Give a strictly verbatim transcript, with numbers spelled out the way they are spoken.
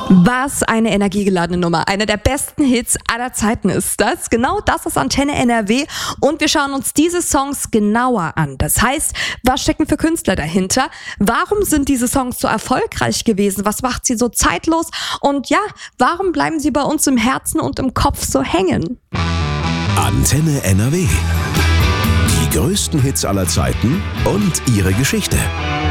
Was eine energiegeladene Nummer. Einer der besten Hits aller Zeiten ist das. Genau das ist Antenne N R W und wir schauen uns diese Songs genauer an. Das heißt, was stecken für Künstler dahinter? Warum sind diese Songs so erfolgreich gewesen? Was macht sie so zeitlos? Und ja, warum bleiben sie bei uns im Herzen und im Kopf so hängen? Antenne N R W. Die größten Hits aller Zeiten und ihre Geschichte.